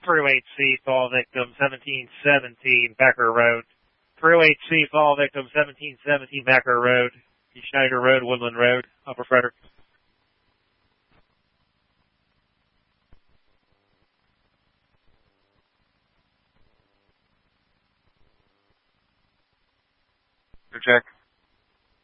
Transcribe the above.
308C, fall victim 1717, Becker Road. 308C, fall victim 1717, Becker Road, Schneider Road, Woodland Road, Upper Frederick. Check.